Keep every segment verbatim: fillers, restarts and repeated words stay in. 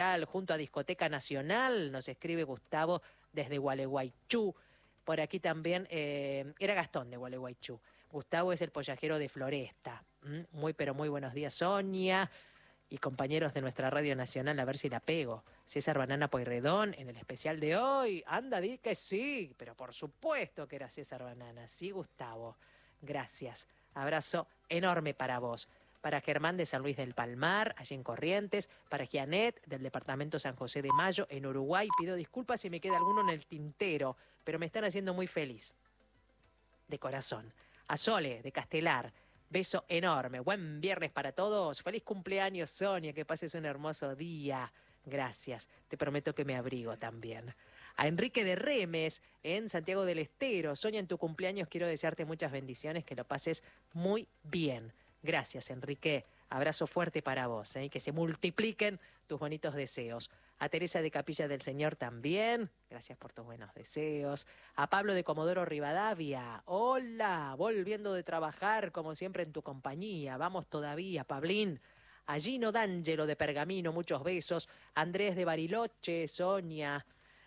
Central, junto a Discoteca Nacional, nos escribe Gustavo desde Gualeguaychú. Por aquí también, eh, era Gastón de Gualeguaychú. Gustavo es el pollajero de Floresta. ¿Mm? Muy, pero muy buenos días, Sonia y compañeros de nuestra Radio Nacional, a ver si la pego. César Banana Pueyrredón, en el especial de hoy. Anda, di que sí, pero por supuesto que era César Banana. Sí, Gustavo. Gracias. Abrazo enorme para vos. Para Germán de San Luis del Palmar, allí en Corrientes. Para Gianet, del departamento San José de Mayo, en Uruguay. Pido disculpas si me queda alguno en el tintero, pero me están haciendo muy feliz. De corazón. A Sole, de Castelar. Beso enorme. Buen viernes para todos. Feliz cumpleaños, Sonia. Que pases un hermoso día. Gracias. Te prometo que me abrigo también. A Enrique de Remes, en Santiago del Estero. Sonia, en tu cumpleaños quiero desearte muchas bendiciones. Que lo pases muy bien. Gracias, Enrique. Abrazo fuerte para vos. ¿eh? Que se multipliquen tus bonitos deseos. A Teresa de Capilla del Señor también. Gracias por tus buenos deseos. A Pablo de Comodoro Rivadavia. Hola, volviendo de trabajar como siempre en tu compañía. Vamos todavía, Pablín. A Gino D'Angelo de Pergamino, muchos besos. Andrés de Bariloche, Sonia.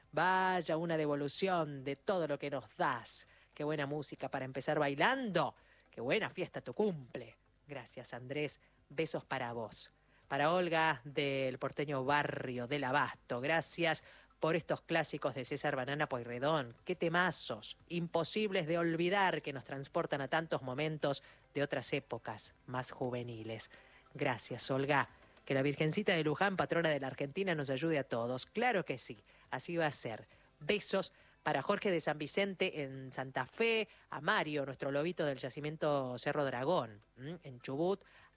Vaya una devolución de todo lo que nos das. Qué buena música para empezar bailando. Qué buena fiesta tu cumple. Gracias, Andrés. Besos para vos. Para Olga del porteño barrio del Abasto, gracias por estos clásicos de César Banana Pueyrredón. Qué temazos, imposibles de olvidar, que nos transportan a tantos momentos de otras épocas más juveniles. Gracias, Olga. Que la Virgencita de Luján, patrona de la Argentina, nos ayude a todos. Claro que sí, así va a ser. Besos para Jorge de San Vicente en Santa Fe, a Mario, nuestro lobito del yacimiento Cerro Dragón, ¿m? en Chubut,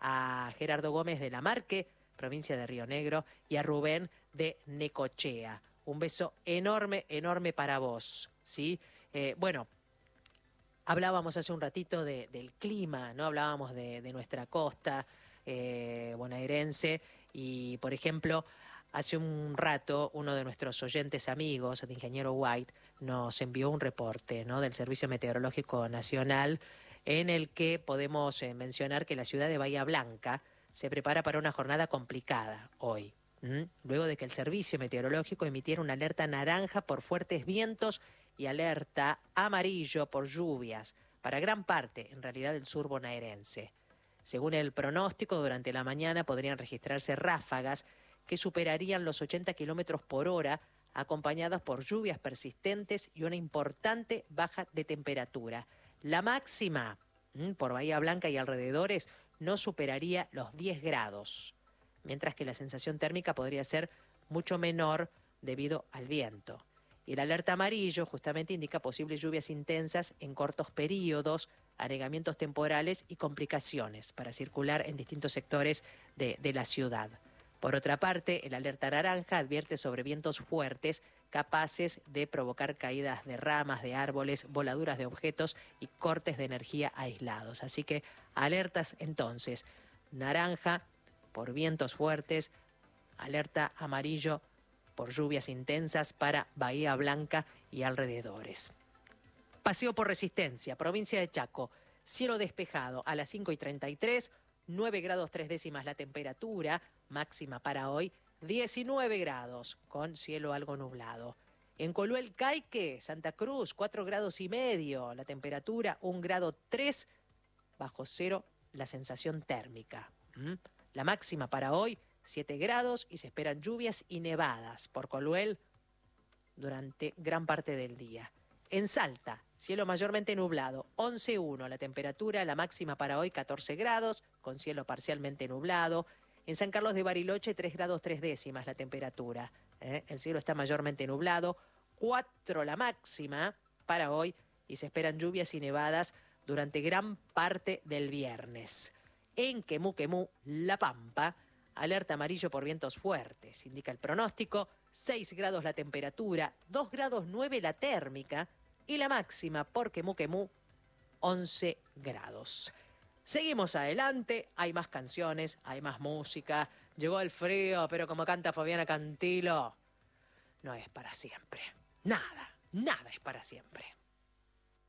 a Gerardo Gómez de La Marque, provincia de Río Negro, y a Rubén de Necochea. Un beso enorme, enorme para vos, ¿sí? Eh, bueno, hablábamos hace un ratito de, del clima, ¿no? Hablábamos de, de nuestra costa eh, bonaerense y, por ejemplo, hace un rato uno de nuestros oyentes amigos, el ingeniero White, nos envió un reporte, ¿no? del Servicio Meteorológico Nacional, en el que podemos eh, mencionar que la ciudad de Bahía Blanca se prepara para una jornada complicada hoy, ¿m? luego de que el Servicio Meteorológico emitiera una alerta naranja por fuertes vientos y alerta amarillo por lluvias para gran parte, en realidad, del sur bonaerense. Según el pronóstico, durante la mañana podrían registrarse ráfagas que superarían los ochenta kilómetros por hora, acompañadas por lluvias persistentes y una importante baja de temperatura. La máxima ¿m? por Bahía Blanca y alrededores no superaría los diez grados, mientras que la sensación térmica podría ser mucho menor debido al viento. Y el alerta amarillo justamente indica posibles lluvias intensas en cortos periodos, anegamientos temporales y complicaciones para circular en distintos sectores de, de la ciudad. Por otra parte, el alerta naranja advierte sobre vientos fuertes capaces de provocar caídas de ramas, de árboles, voladuras de objetos y cortes de energía aislados. Así que alertas entonces, naranja por vientos fuertes, alerta amarillo por lluvias intensas para Bahía Blanca y alrededores. Paseo por Resistencia, provincia de Chaco, cielo despejado a las cinco y treinta y tres, nueve grados tres décimas la temperatura, máxima para hoy, diecinueve grados, con cielo algo nublado. En Coluel Caique, Santa Cruz, cuatro grados y medio, la temperatura un grado tres, bajo cero la sensación térmica. ¿Mm? La máxima para hoy, siete grados, y se esperan lluvias y nevadas por Coluel durante gran parte del día. En Salta, cielo mayormente nublado, once coma uno la temperatura, la máxima para hoy catorce grados, con cielo parcialmente nublado. En San Carlos de Bariloche, tres grados tres décimas la temperatura, ¿eh? el cielo está mayormente nublado, cuatro la máxima para hoy, y se esperan lluvias y nevadas durante gran parte del viernes. En Quemú Quemú, La Pampa, alerta amarillo por vientos fuertes, indica el pronóstico, seis grados la temperatura, dos grados nueve la térmica y la máxima por Quemú Quemú, once grados. Seguimos adelante, hay más canciones, hay más música, llegó el frío, pero como canta Fabiana Cantilo, no es para siempre. Nada, nada es para siempre.